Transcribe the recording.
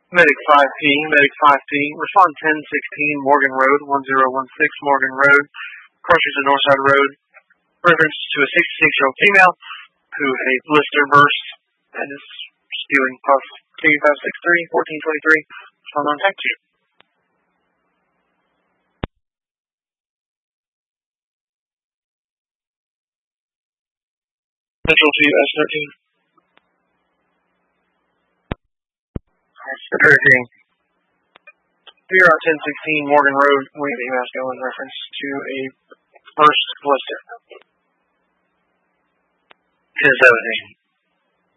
Medic 5P, Medic 5P, respond 1016 Morgan Road, 1016 Morgan Road, crossing to Northside Road. Reference to a 66-year-old female who had a blister burst and is spewing puff 3563 1423. Respond on text. Central to S13. Security. Here on 1016 Morgan Road, we have a USO in reference to a first blister. 1017.